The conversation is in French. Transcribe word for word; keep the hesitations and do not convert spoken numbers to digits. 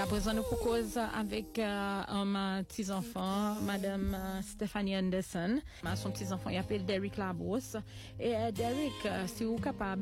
À présent, nous proposons avec euh, un petit enfant, Madame euh, Stephanie Anderson. Son petit enfant, il s'appelle Derek Labos. Et euh, Derek, euh, si vous êtes capable